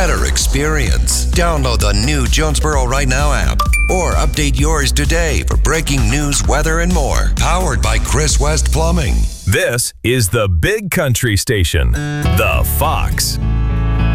better experience. Download the new Jonesboro Right Now app or update yours today for breaking news, weather, and more. Powered by Chris West Plumbing. This is the Big Country Station, The Fox.